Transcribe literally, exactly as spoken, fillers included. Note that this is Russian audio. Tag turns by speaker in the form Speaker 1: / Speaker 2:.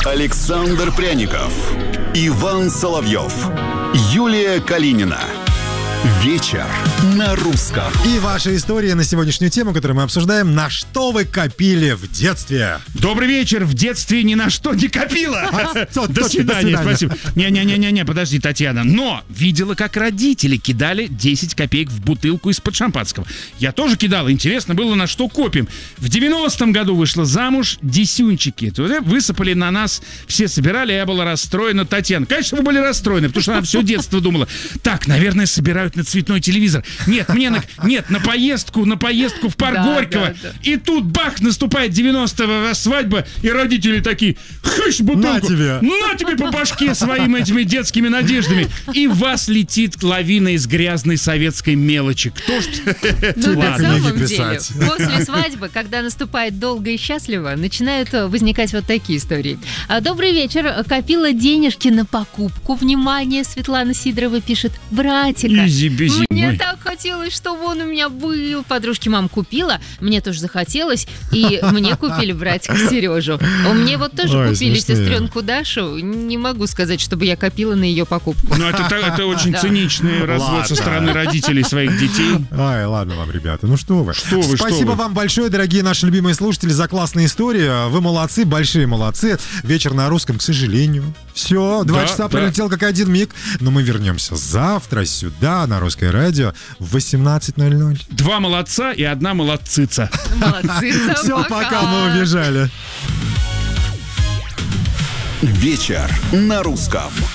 Speaker 1: Александр Пряников, Иван Соловьев, Юлия Калинина. Вечер на русском.
Speaker 2: И ваша история на сегодняшнюю тему, которую мы обсуждаем: на что вы копили в детстве?
Speaker 3: Добрый вечер. В детстве ни на что не копила.
Speaker 2: А, то-
Speaker 3: До
Speaker 2: точно,
Speaker 3: свидания,
Speaker 2: до свидания.
Speaker 3: спасибо. Не-не-не-не, подожди, Татьяна. Но видела, как родители кидали десять копеек в бутылку из-под шампанского. Я тоже кидал. Интересно было, на что копим. В девяностом году вышла замуж, десюнчики. Туда высыпали на нас, все собирали, я была расстроена. Татьяна, конечно, вы были расстроены, потому что она все детство думала: так, наверное, собирают на цветной телевизор. Нет, мне на, нет, на поездку, на поездку в парк
Speaker 4: Да,
Speaker 3: Горького.
Speaker 4: да, да.
Speaker 3: И тут бах, наступает девяностая свадьба, и родители такие: хыщ, бутылку,
Speaker 2: На тебе.
Speaker 3: на тебе по башке своими этими детскими надеждами. И в вас летит лавина из грязной советской мелочи. Кто ж...
Speaker 4: Ну, на
Speaker 2: Ладно.
Speaker 4: самом
Speaker 2: Книги
Speaker 4: деле,
Speaker 2: писать.
Speaker 4: после свадьбы, когда наступает долго и счастливо, начинают э, возникать вот такие истории. А, Добрый вечер. Копила денежки на покупку. Внимание, Светлана Сидорова пишет: братика,
Speaker 3: Изи-бизи
Speaker 4: мне
Speaker 3: мой.
Speaker 4: так хотелось, чтобы он у меня был. Подружке мама купила, мне тоже захотелось, и мне купили братика Сережу. Мне вот тоже
Speaker 2: Ой,
Speaker 4: купили
Speaker 2: смешные.
Speaker 4: сестренку Дашу. Не могу сказать, чтобы я копила на ее покупку.
Speaker 3: Ну, это, та- это очень
Speaker 4: Да.
Speaker 3: циничный развод со стороны родителей своих детей.
Speaker 2: Ай, ладно вам, ребята, ну что вы.
Speaker 3: Что вы, что
Speaker 2: Спасибо
Speaker 3: вы.
Speaker 2: вам большое, дорогие наши любимые слушатели, за классные истории. Вы молодцы, большие молодцы. Вечер на русском, к сожалению. Все, два
Speaker 3: Да,
Speaker 2: часа
Speaker 3: да.
Speaker 2: пролетел как один миг. Но мы вернемся завтра сюда, на Русское радио, в восемнадцать ноль ноль.
Speaker 3: Два молодца и одна молодцица.
Speaker 4: Молодцы.
Speaker 2: Все, пока, мы убежали.
Speaker 1: Вечер на русском.